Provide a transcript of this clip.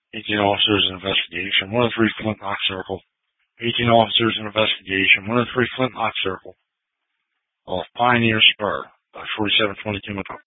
18 officers in investigation. 103 Flintlock Circle. 18 officers in investigation. 103 Flintlock Circle. Off Pioneer Spur by 4722 Macomb.